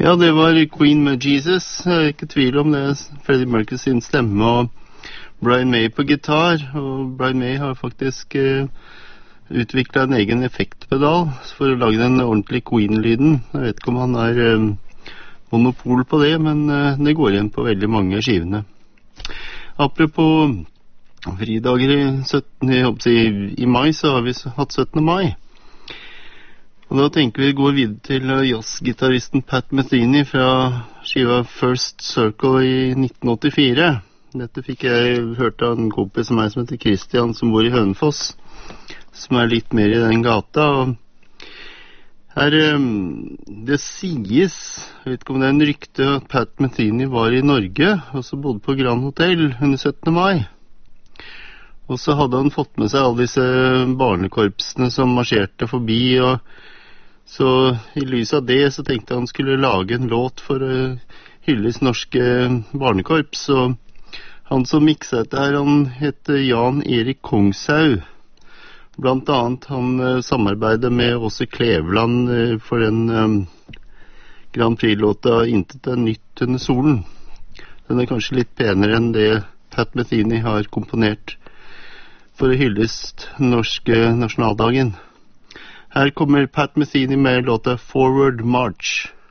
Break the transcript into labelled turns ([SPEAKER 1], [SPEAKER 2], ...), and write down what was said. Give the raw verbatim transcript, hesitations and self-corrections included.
[SPEAKER 1] Ja, det var Queen med Jesus. Jeg er ikke tvil om det. Freddie Mercury sin stemme og Brian May på gitar. Og Brian May har faktisk uh, utviklet en egen effektpedal for å lage den ordentlige Queen-lyden. Jeg vet ikke om han har uh, monopol på det, men uh, det går igjen på veldig mange skivene. Apropos fridager i, syttende, jeg håper, i, i mai, så har vi hatt syttende mai. Og da tenker vi gå videre til jazzgitarristen Pat Metheny fra skiva First Circle i nitten åttifire. Dette fikk jeg hørt av en kompis som er som heter Christian, som bor i Hønefoss, som er litt mer i den gata. Og her, det sies, jeg vet ikke om det er en rykte, at Pat Metheny var i Norge, og så bodde på Grand Hotel under syttende mai. Og så hadde han fått med seg alle disse barnekorpsene som marsjerte forbi, og så i lys av det så tenkte han skulle lage en låt for å hylles norske barnekorps. Og han som mikset dette her, han heter Jan Erik Kongshaug. Blant annet han uh, samarbeidet med Åse Kleveland uh, for den um, Grand Prix-låta Intet er nytt under solen. Den er kanskje litt penere enn det Pat Metheny har komponert for å hylles norske nasjonaldagen. Her kommer Pat Metheny med låta Forward March.